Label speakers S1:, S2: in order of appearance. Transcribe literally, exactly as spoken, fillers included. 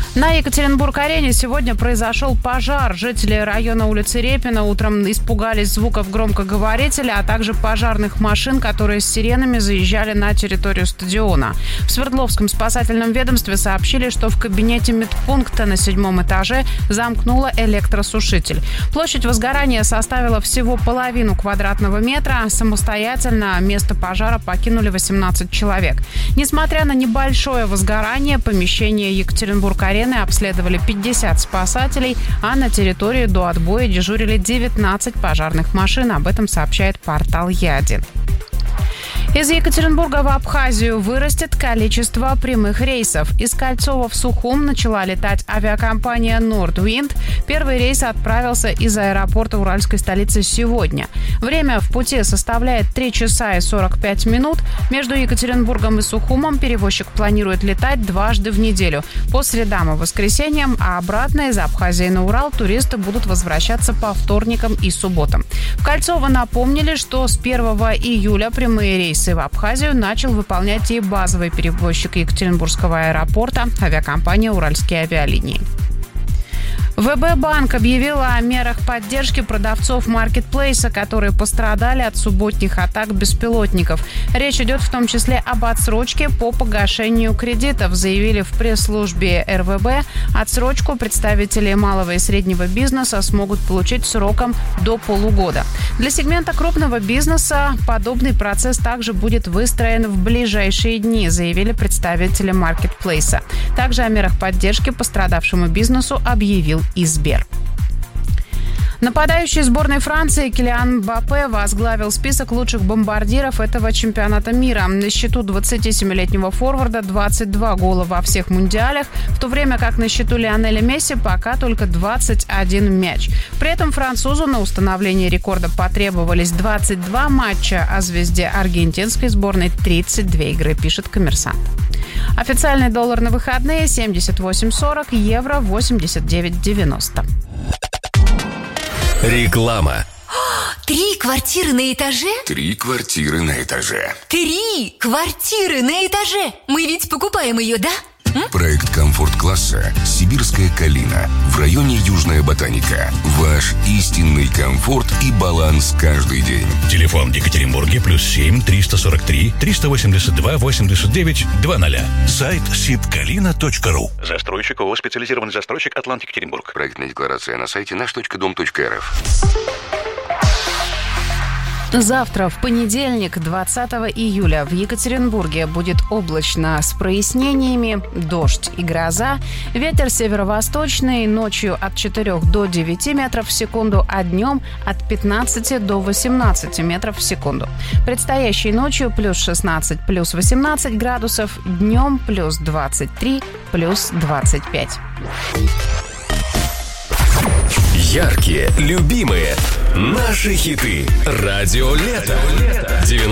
S1: На Екатеринбург-арене сегодня произошел пожар. Жители района улицы Репина утром испугались звуков громкоговорителя, а также пожарных машин, которые с сиренами заезжали на территорию стадиона. В Свердловском спасательном ведомстве сообщили, что в кабинете медпункта на седьмом этаже замкнуло электросушитель. Площадь возгорания составила всего половину квадратного метра. Самостоятельно место пожара покинули восемнадцать человек. Несмотря на небольшое возгорание, помещение Екатеринбург-арены обследовали пятьдесят спасателей, а на территории до отбоя дежурили девятнадцать пожарных машин. Об этом сообщает портал Я один. Из Екатеринбурга в Абхазию вырастет количество прямых рейсов. Из Кольцова в Сухум начала летать авиакомпания Nordwind. Первый рейс отправился из аэропорта уральской столицы сегодня. Время в пути составляет три часа и сорок пять минут. Между Екатеринбургом и Сухумом перевозчик планирует летать дважды в неделю. По средам и воскресеньям, а обратно из Абхазии на Урал туристы будут возвращаться по вторникам и субботам. В Кольцово напомнили, что с первого июля прямые рейсы в Абхазию начал выполнять и базовый перевозчик Екатеринбургского аэропорта авиакомпания «Уральские авиалинии». ВБ-банк объявила о мерах поддержки продавцов маркетплейса, которые пострадали от субботних атак беспилотников. Речь идет в том числе об отсрочке по погашению кредитов, заявили в пресс-службе эр вэ бэ. Отсрочку представители малого и среднего бизнеса смогут получить сроком до полугода. Для сегмента крупного бизнеса подобный процесс также будет выстроен в ближайшие дни, заявили представители маркетплейса. Также о мерах поддержки пострадавшему бизнесу объявил и Сбер. Нападающий сборной Франции Килиан Мбаппе возглавил список лучших бомбардиров этого чемпионата мира. На счету двадцатисемилетнего форварда двадцать два гола во всех мундиалях, в то время как на счету Лионеля Месси пока только двадцать один мяч. При этом французу на установление рекорда потребовались двадцать два матча, а звезде аргентинской сборной тридцать две игры, пишет «Коммерсант». Официальный доллар на выходные семьдесят восемь сорок, евро восемьдесят девять девяносто.
S2: Реклама.
S3: Три квартиры на этаже?
S2: Три квартиры на этаже.
S3: Три квартиры на этаже! Мы ведь покупаем ее, да? М?
S2: Проект комфорт-класса «Сибирская калина» в районе Южная Ботаника. Ваш истинный комфорт и баланс каждый день.
S4: Телефон в Екатеринбурге плюс семь триста сорок три триста восемьдесят два восемьдесят девять двадцать. Сайт сибкалина точка ру. Застройщик ООО «Специализированный застройщик Атлант Екатеринбург».
S2: Проектная декларация на сайте наш точка дом точка эр эф.
S1: Завтра, в понедельник, двадцатого июля, в Екатеринбурге будет облачно с прояснениями, дождь и гроза. Ветер северо-восточный, ночью от четырёх до девяти метров в секунду, а днем от пятнадцати до восемнадцати метров в секунду. Предстоящей ночью плюс шестнадцать, плюс восемнадцать градусов, днем плюс двадцать три, плюс двадцать пять.
S2: Яркие, любимые, наши хиты. Радио Лето.